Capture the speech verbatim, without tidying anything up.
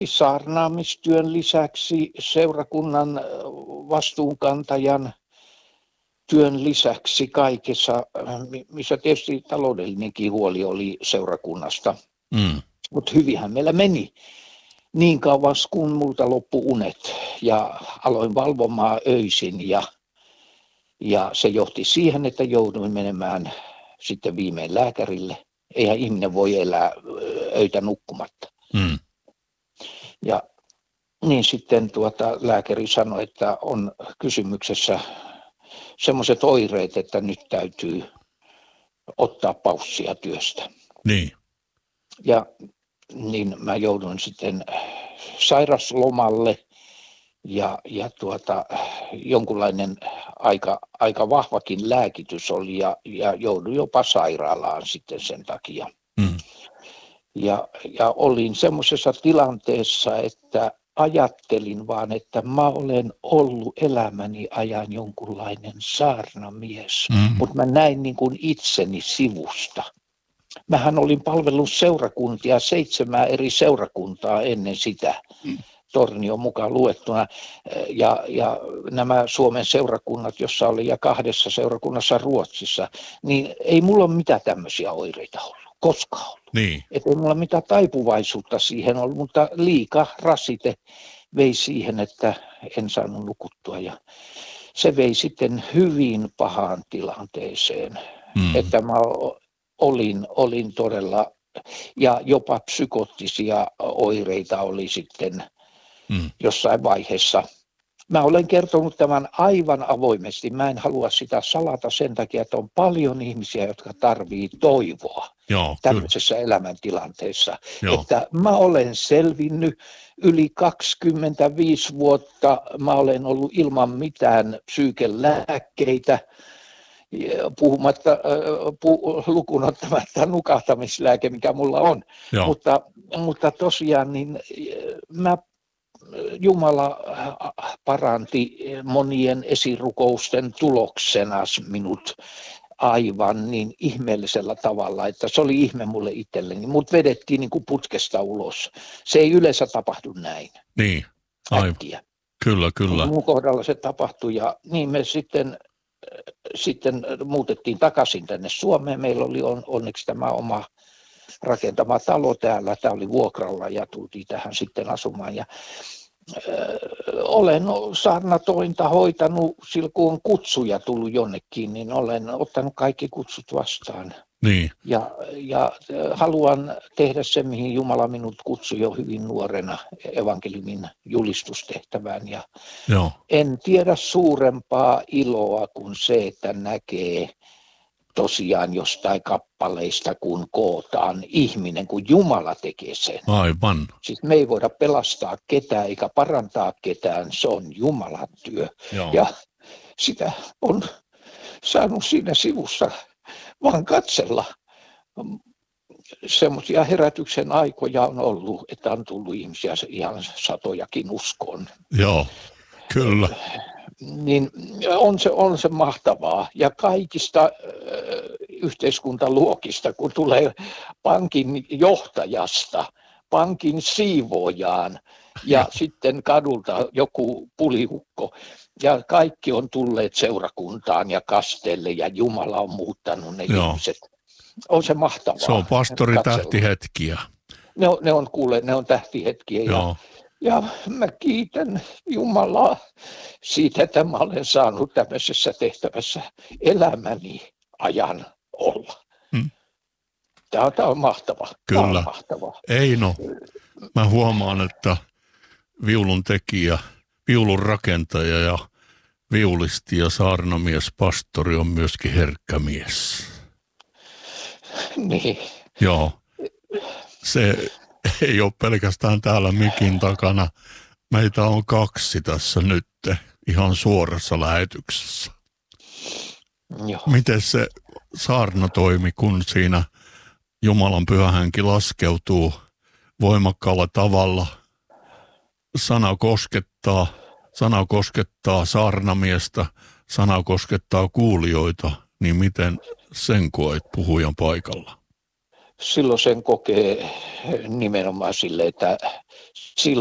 saarnaamistyön lisäksi seurakunnan vastuunkantajan työn lisäksi kaikessa, missä tietysti taloudellinenkin huoli oli seurakunnasta. Mm. Mutta hyvinhän meillä meni niin kauan, kun multa loppu unet ja aloin valvomaan öisin ja, ja se johti siihen, että jouduin menemään sitten viimein lääkärille. Eihän ihminen voi elää öitä nukkumatta. Mm. Ja niin sitten tuota, lääkäri sanoi, että on kysymyksessä semmoiset oireet, että nyt täytyy ottaa paussia työstä. Niin. Ja niin mä joudun sitten sairaslomalle ja, ja tuota, jonkunlainen aika, aika vahvakin lääkitys oli ja, ja joudun jopa sairaalaan sitten sen takia. Mm. Ja, ja olin semmoisessa tilanteessa, että ajattelin vaan, että mä olen ollut elämäni ajan jonkunlainen saarnamies, mm. mutta mä näin niin kuin itseni sivusta. Mähän olin palvellut seurakuntia, seitsemää eri seurakuntaa ennen sitä, mm. Tornion mukaan luettuna. Ja, ja nämä Suomen seurakunnat, jossa oli ja kahdessa seurakunnassa Ruotsissa, niin ei mulla ole mitään tämmöisiä oireita ollut, koskaan ollut. Niin. Että ei mulla mitään taipuvaisuutta siihen ollut, mutta liika rasite vei siihen, että en saanut nukuttua. Ja se vei sitten hyvin pahaan tilanteeseen, mm. että mä olin, olin todella, ja jopa psykoottisia oireita oli sitten mm. jossain vaiheessa. Mä olen kertonut tämän aivan avoimesti. Mä en halua sitä salata sen takia, että on paljon ihmisiä, jotka tarvii toivoa Joo, tämmöisessä kyllä. elämäntilanteessa. Joo. Että mä olen selvinnyt yli kaksikymmentäviisi vuotta. Mä olen ollut ilman mitään psyykelääkkeitä, puhumatta, pu, lukuun ottamatta nukahtamislääke, mikä mulla on. Mutta, mutta tosiaan niin mä Jumala paranti monien esirukousten tuloksena minut aivan niin ihmeellisellä tavalla, että se oli ihme mulle itselleni. Mut vedettiin niin kuin putkesta ulos. Se ei yleensä tapahdu näin. Niin, aivan. Kyllä, kyllä. Mun kohdalla se tapahtui ja niin me sitten, sitten muutettiin takaisin tänne Suomeen. Meillä oli on, onneksi tämä oma rakentama talo täällä. Tämä oli vuokralla ja tultiin tähän sitten asumaan. Ja, ö, olen saarnatointa hoitanut silloin, kun on kutsuja tullut jonnekin, niin olen ottanut kaikki kutsut vastaan. Niin. Ja, ja haluan tehdä se, mihin Jumala minut kutsui jo hyvin nuorena evankeliumin julistustehtävään. Ja Joo. en tiedä suurempaa iloa kuin se, että näkee tosiaan jostain kappaleista, kun kootaan ihminen, kun Jumala tekee sen. Aivan. Siis me ei voida pelastaa ketään eikä parantaa ketään, se on Jumalan työ. Joo. Ja sitä on saanut siinä sivussa vaan katsella. Semmoisia herätyksen aikoja on ollut, että on tullut ihmisiä ihan satojakin uskoon. Joo, kyllä. Niin on se, on se mahtavaa. Ja kaikista äh, yhteiskuntaluokista, kun tulee pankin johtajasta, pankin siivoojaan ja, ja sitten kadulta joku pulihukko. Ja kaikki on tulleet seurakuntaan ja kasteelle ja Jumala on muuttanut ne Joo. ihmiset. On se mahtavaa. Se on pastori tähtihetkiä. Ne on, ne on kuule, ne on tähtihetkiä. Joo. Ja, ja mä kiitän Jumalaa siitä, että mä olen saanut tämmöisessä tehtävässä elämäni ajan olla. Hmm. Tämä on, tämä on mahtavaa. Kyllä. Tämä on mahtavaa. Eino, mä huomaan, että viulun tekijä, viulun rakentaja ja viulisti ja saarnamies, pastori on myöskin herkkä mies. Niin. Joo. Se ei ole pelkästään täällä mikin takana. Meitä on kaksi tässä nyt ihan suorassa lähetyksessä. Joo. Miten se saarna toimi, kun siinä Jumalan pyhä henki laskeutuu voimakkaalla tavalla? Sana koskettaa, sana koskettaa saarnamiestä, sana koskettaa kuulijoita, niin miten sen koet puhujan paikalla? silloin sen kokee nimenomaan sille, että